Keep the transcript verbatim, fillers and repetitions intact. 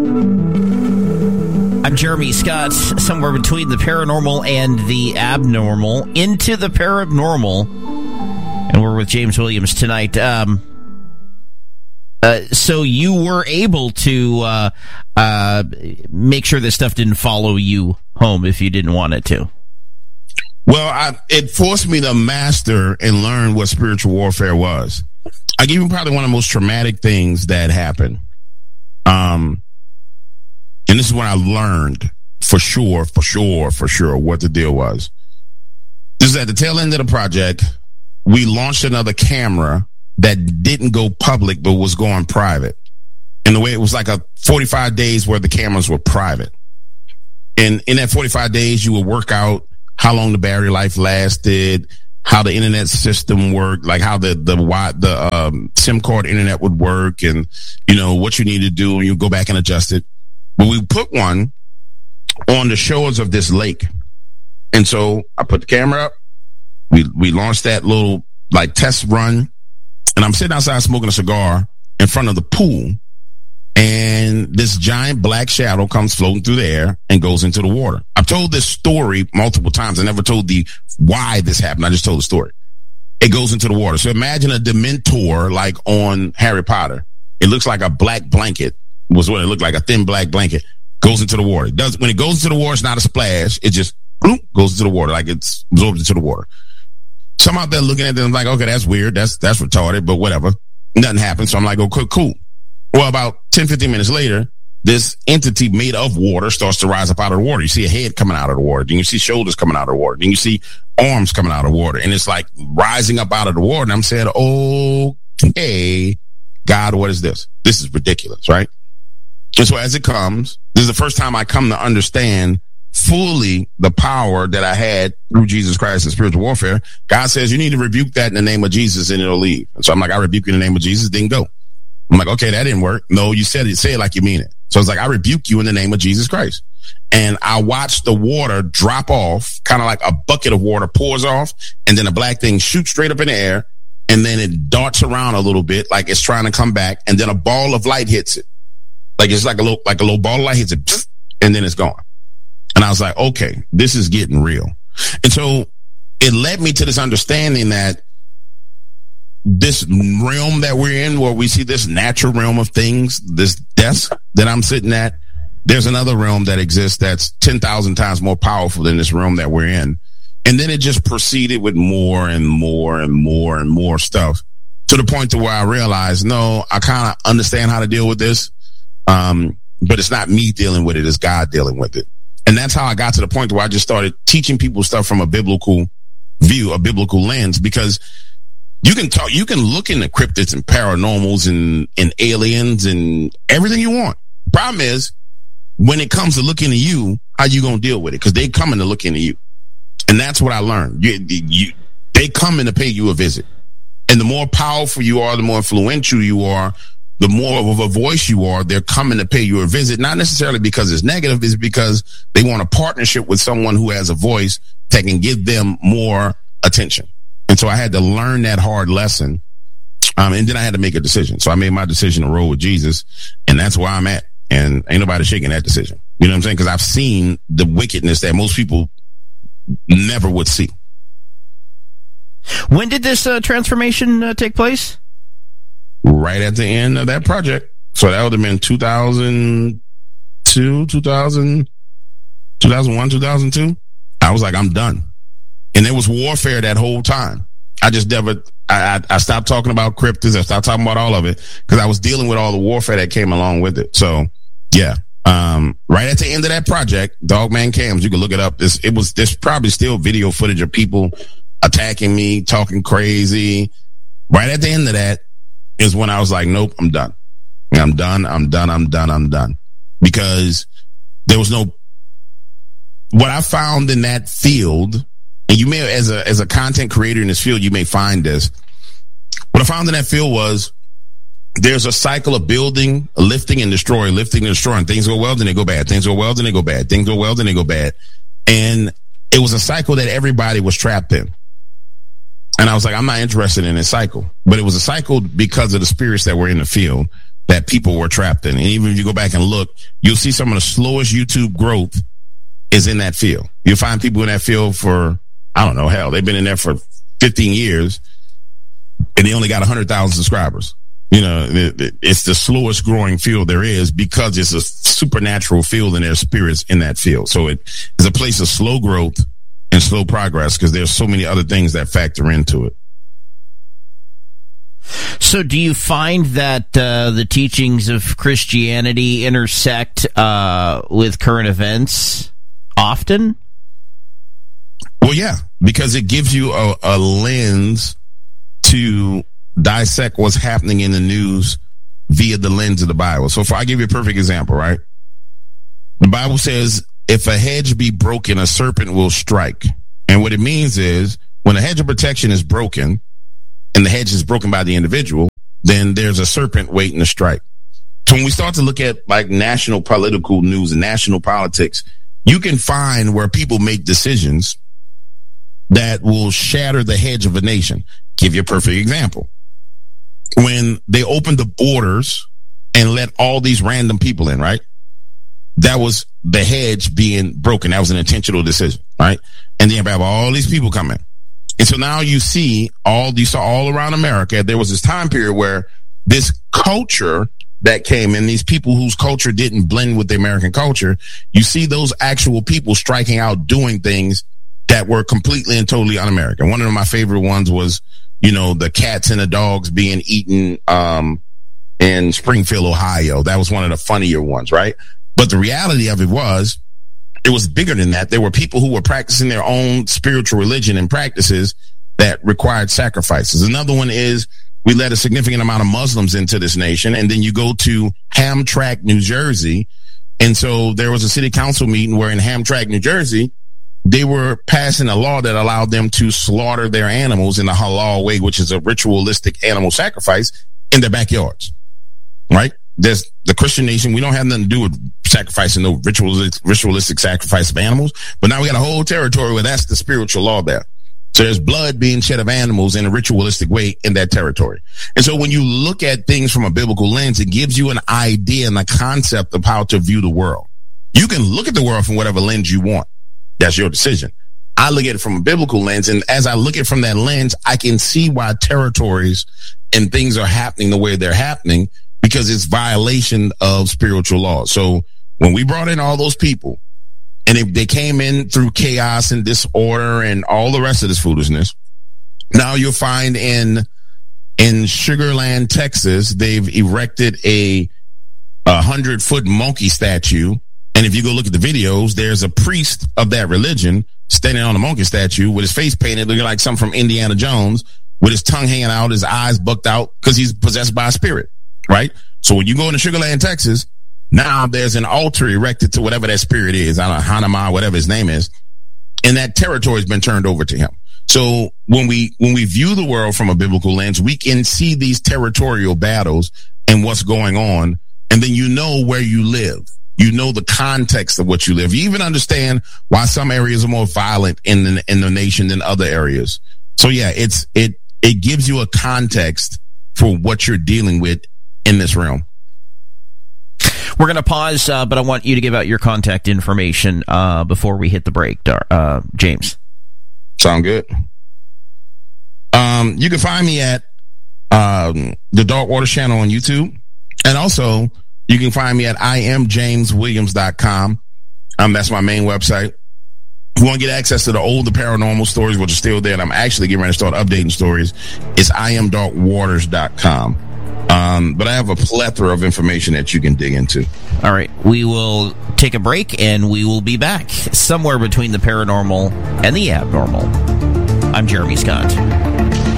I'm Jeremy Scott, somewhere between the paranormal and the abnormal, into the paranormal, and we're with James Williams tonight. Um, uh, so you were able to uh, uh, make sure this stuff didn't follow you home if you didn't want it to. Well, I, it forced me to master and learn what spiritual warfare was. I give you probably one of the most traumatic things that happened. Um, and this is when I learned for sure, for sure, for sure what the deal was. This is at the tail end of the project. We launched another camera that didn't go public, but was going private. And the way it was like a forty-five days where the cameras were private. And in that forty-five days, you would work out how long the battery life lasted, how the internet system worked, like how the the the um, SIM card internet would work, and you know what you need to do, and you go back and adjust it. But we put one on the shores of this lake, and so I put the camera up. We we launched that little like test run, and I'm sitting outside smoking a cigar in front of the pool, and this giant black shadow comes floating through the air and goes into the water. I've told this story multiple times. I never told the why this happened. I just told the story. It goes into the water. So imagine a Dementor like on Harry Potter. It looks like a black blanket was what it looked like, a thin black blanket. Goes into the water. It does when it goes into the water, it's not a splash. It just bloop, goes into the water like it's absorbed into the water. Some out there looking at them like, okay, that's weird. That's that's retarded, but whatever. Nothing happened. So I'm like, okay, cool. Well, about ten, fifteen minutes later, this entity made of water starts to rise up out of the water. You see a head coming out of the water. Then you see shoulders coming out of the water. Then you see arms coming out of the water. And it's like rising up out of the water. And I'm saying, okay, God, what is this? This is ridiculous, right? And so as it comes, this is the first time I come to understand fully the power that I had through Jesus Christ and spiritual warfare. God says, you need to rebuke that in the name of Jesus and it'll leave. And so I'm like, I rebuke you in the name of Jesus, didn't go. I'm like, okay, that didn't work. No, you said it. Say it like you mean it. So it's like, I rebuke you in the name of Jesus Christ. And I watched the water drop off, kind of like a bucket of water pours off, and then a black thing shoots straight up in the air, and then it darts around a little bit, like it's trying to come back, and then a ball of light hits it. Like it's like a little, like a little ball of light hits it, and then it's gone. And I was like, okay, this is getting real. And so it led me to this understanding that this realm that we're in, where we see this natural realm of things, this desk that I'm sitting at, there's another realm that exists that's ten thousand times more powerful than this realm that we're in. And then it just proceeded with more and more and more and more stuff, to the point to where I realized, no, I kind of understand how to deal with this. Um, but it's not me dealing with it, it's God dealing with it. And that's how I got to the point where I just started teaching people stuff from a biblical view, a biblical lens, because you can talk, you can look into cryptids and paranormals and, and aliens and everything you want. Problem is, when it comes to looking at you, how you gonna deal with it? Because they coming to look into you. And that's what I learned. You, you, they coming to pay you a visit. And the more powerful you are, the more influential you are, the more of a voice you are, they're coming to pay you a visit. Not necessarily because it's negative, it's because they want a partnership with someone who has a voice that can give them more attention. And so I had to learn that hard lesson. Um, and then I had to make a decision. So I made my decision to roll with Jesus, and that's where I'm at. And ain't nobody shaking that decision. You know what I'm saying? Because I've seen the wickedness that most people never would see. When did this uh, transformation uh, take place? Right at the end of that project. So that would have been two thousand two, two thousand, two thousand one, two thousand two. I was like, I'm done. And there was warfare that whole time. I just never, I, I, I stopped talking about cryptids. I stopped talking about all of it because I was dealing with all the warfare that came along with it. So, yeah. Um, right at the end of that project, Dogman Cams, you can look it up. This, it was, there's probably still video footage of people attacking me, talking crazy. Right at the end of that is when I was like, nope, I'm done. I'm done. I'm done. I'm done. I'm done. Because there was no, what I found in that field, and you may, as a, as a content creator in this field, you may find this. What I found in that field was there's a cycle of building, lifting and destroying, lifting and destroying. Things go well, then they go bad. Things go well, then they go bad. Things go well, then they go bad. And it was a cycle that everybody was trapped in. And I was like, I'm not interested in this cycle. But it was a cycle because of the spirits that were in the field that people were trapped in. And even if you go back and look, you'll see some of the slowest YouTube growth is in that field. You'll find people in that field for, I don't know, hell, they've been in there for fifteen years and they only got one hundred thousand subscribers. You know, it's the slowest growing field there is because it's a supernatural field and there's spirits in that field. So it is a place of slow growth and slow progress because there's so many other things that factor into it. So do you find that uh, the teachings of Christianity intersect uh, with current events often? Well, yeah, because it gives you a, a lens to dissect what's happening in the news via the lens of the Bible. So if I give you a perfect example, right? The Bible says, if a hedge be broken, a serpent will strike. And what it means is when a hedge of protection is broken and the hedge is broken by the individual, then there's a serpent waiting to strike. So when we start to look at like national political news and national politics, you can find where people make decisions that will shatter the hedge of a nation. Give you a perfect example. When they opened the borders and let all these random people in, right? That was the hedge being broken. That was an intentional decision, right? And then you have all these people come in. And so now you see all, you saw all around America, there was this time period where this culture that came in, these people whose culture didn't blend with the American culture, you see those actual people striking out, doing things that were completely and totally un-American. One of my favorite ones was, you know, the cats and the dogs being eaten um, in Springfield, Ohio. That was one of the funnier ones, right? But the reality of it was, it was bigger than that. There were people who were practicing their own spiritual religion and practices that required sacrifices. Another one is we let a significant amount of Muslims into this nation. And then you go to Hamtramck, New Jersey. And so there was a city council meeting where in Hamtramck, New Jersey, they were passing a law that allowed them to slaughter their animals in a halal way, which is a ritualistic animal sacrifice in their backyards, right? There's the Christian nation. We don't have nothing to do with sacrificing no ritualistic, ritualistic sacrifice of animals. But now we got a whole territory where that's the spiritual law there. So there's blood being shed of animals in a ritualistic way in that territory. And so when you look at things from a biblical lens, it gives you an idea and a concept of how to view the world. You can look at the world from whatever lens you want. That's your decision. I look at it from a biblical lens, and as I look at it from that lens, I can see why territories and things are happening the way they're happening because it's violation of spiritual law. So when we brought in all those people, and if they came in through chaos and disorder and all the rest of this foolishness, now you'll find in in Sugar Land, Texas, they've erected a a hundred foot monkey statue. And if you go look at the videos, there's a priest of that religion standing on a monkey statue with his face painted, looking like something from Indiana Jones, with his tongue hanging out, his eyes bucked out, because he's possessed by a spirit, right? So when you go into Sugar Land, Texas, now there's an altar erected to whatever that spirit is, I don't know, Hanama, whatever his name is, and that territory has been turned over to him. So when we when we view the world from a biblical lens, we can see these territorial battles and what's going on, and then you know where you live. You know the context of what you live. You even understand why some areas are more violent in the, in the nation than other areas. So yeah, it's it it gives you a context for what you're dealing with in this realm. We're going to pause, uh, but I want you to give out your contact information uh, before we hit the break, uh, James. Sound good. Um, you can find me at um, the Dark Waters channel on YouTube, and also you can find me at I am james williams dot com. Um, that's my main website. If you want to get access to the older paranormal stories, which are still there, and I'm actually getting ready to start updating stories, it's I am dark waters dot com. Um, but I have a plethora of information that you can dig into. All right. We will take a break, and we will be back somewhere between the paranormal and the abnormal. I'm Jeremy Scott.